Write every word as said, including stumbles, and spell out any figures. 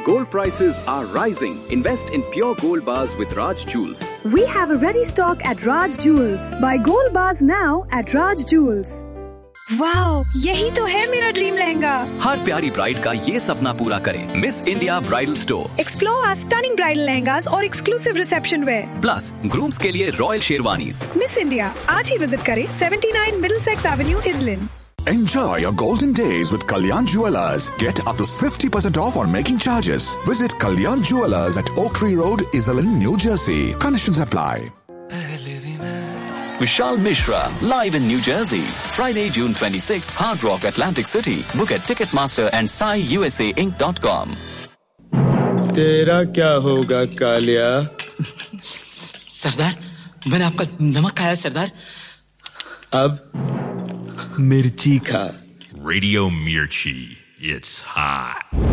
Gold prices are rising. Invest in pure gold bars with Raj Jewels. We have a ready stock at Raj Jewels. Buy gold bars now at Raj Jewels. Wow, यही तो है मेरा dream lehenga. हर प्यारी bride का ये सपना पूरा करें। Miss India bridal store. Explore our stunning bridal lehengas और exclusive reception wear. Plus grooms के लिए रॉयल शेरवानीज। मिस इंडिया आज ही विजिट करें seventy-nine Middlesex Avenue, Islin. Enjoy your golden days with Kalyan Jewellers. Get up to fifty percent off on making charges. Visit Kalyan Jewellers at Oak Tree Road, Islin, New Jersey. Conditions apply. Vishal Mishra, live in New Jersey. Friday, June twenty-sixth, Hard Rock, Atlantic City. Book at Ticketmaster and sai u s a inc dot com. तेरा क्या होगा कालिया? सरदार, मैंने आपका नमक खाया सरदार। अब मिर्ची खा। Radio Mirchi, it's hot.